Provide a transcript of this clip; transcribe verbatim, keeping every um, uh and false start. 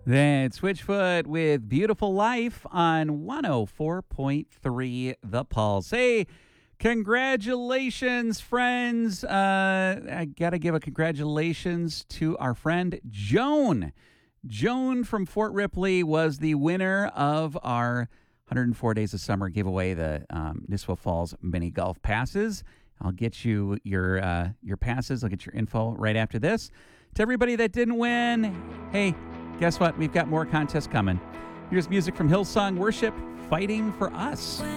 That's Switchfoot with Beautiful Life on one oh four point three The Pulse. Hey, congratulations, friends. Uh, I got to give a congratulations to our friend Joan. Joan from Fort Ripley was the winner of our one hundred four Days of Summer giveaway, the um, Nisswa Falls Mini Golf Passes. I'll get you your uh, your passes. I'll get your info right after this. To everybody that didn't win, hey, guess what? We've got more contests coming. Here's music from Hillsong Worship, Fighting for Us.